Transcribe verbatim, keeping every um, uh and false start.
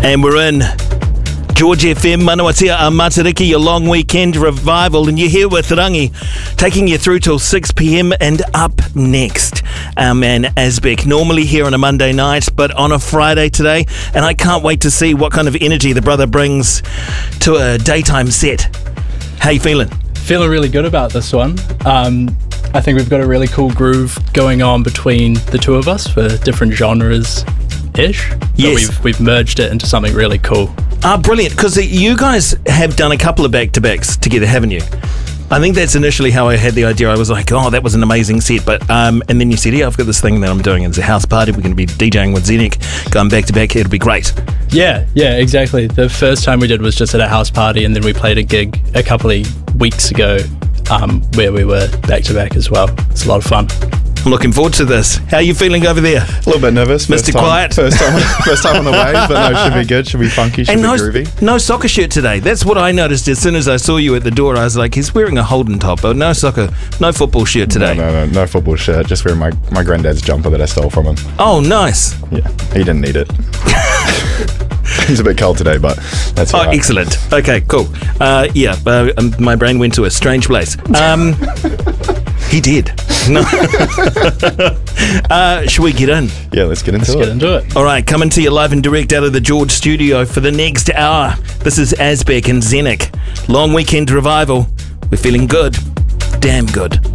And we're in George F M, Manawatia a Matariki, your long weekend revival, and you're here with Rangi, taking you through till six p.m. and up next, our man Asbeck, normally here on a Monday night, but on a Friday today, and I can't wait to see what kind of energy the brother brings to a daytime set. How you feeling? Feeling really good about this one. Um, I think we've got a really cool groove going on between the two of us for different genres. Ish. Yes. We've, we've merged it into something really cool. Ah, brilliant, because you guys have done a couple of back-to-backs together, haven't you? I think that's initially how I had the idea. I was like, oh, that was an amazing set. But um, and then you said, yeah, I've got this thing that I'm doing. It's a house party. We're going to be DJing with Zenik, going back-to-back. It'll be great. Yeah, yeah, exactly. The first time we did was just at a house party, and then we played a gig a couple of weeks ago um, where we were back-to-back as well. It's a lot of fun. I'm looking forward to this. How are you feeling over there? A little bit nervous. Mister Time, Quiet. First time, first time on the wave, but no, should be good. Should be funky. Should and be no, groovy. No soccer shirt today. That's what I noticed as soon as I saw you at the door. I was like, he's wearing a Holden top, but no soccer, no football shirt today. No, no, no, no football shirt. Just wearing my, my granddad's jumper that I stole from him. Oh, nice. Yeah, he didn't need it. He's a bit cold today, but that's all Oh, right. excellent. Okay, cool. Uh, yeah, uh, um, my brain went to a strange place. Um, he did. No. uh, should we get in? Yeah, let's get into Let's it. get into it. All right, coming to you live and direct out of the George studio for the next hour. This is Asbeck and Zenik. Long weekend revival. We're feeling good. Damn good.